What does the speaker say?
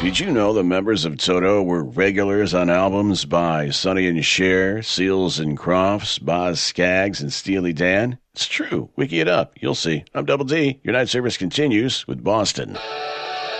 Did you know the members of Toto were regulars on albums by Sonny and Cher, Seals and Crofts, Boz Scaggs, and Steely Dan? It's true. Wiki it up. You'll see. I'm Double D. Your night service continues with Boston.